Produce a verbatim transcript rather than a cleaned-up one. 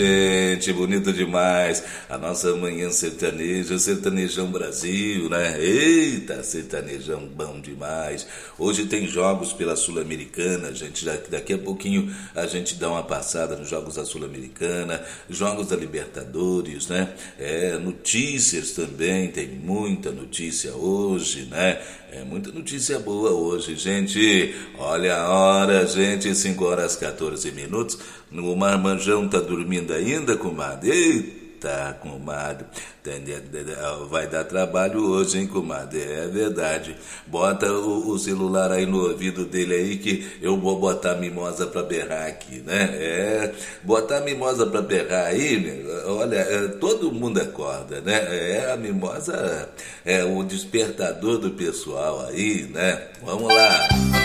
Gente, bonito demais. A nossa manhã sertaneja, sertanejão Brasil, né? Eita, sertanejão bom demais. Hoje tem jogos pela Sul-Americana, gente. Daqui a pouquinho a gente dá uma passada nos jogos da Sul-Americana, jogos da Libertadores, né? É, notícias também, tem muita notícia hoje, né? É muita notícia boa hoje, gente. Olha a hora, gente, cinco horas e quatorze minutos. O Marmanjão tá dormindo ainda, comadre? Eita, comadre. Vai dar trabalho hoje, hein, comadre? É verdade. Bota o, o celular aí no ouvido dele aí que eu vou botar a mimosa pra berrar aqui, né? É, botar a mimosa pra berrar aí, olha, é, todo mundo acorda, né? É, a mimosa é o despertador do pessoal aí, né? Vamos lá.